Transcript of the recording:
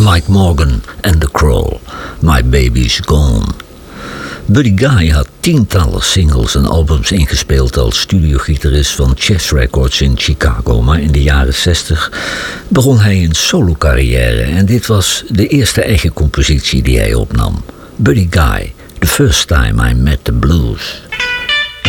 Mike Morgan en The Crow, My Baby's Gone. Buddy Guy had tientallen singles en albums ingespeeld als studiogitarist van Chess Records in Chicago, maar in de jaren 60 begon hij een solo-carrière en dit was de eerste eigen compositie die hij opnam. Buddy Guy, The First Time I Met the Blues.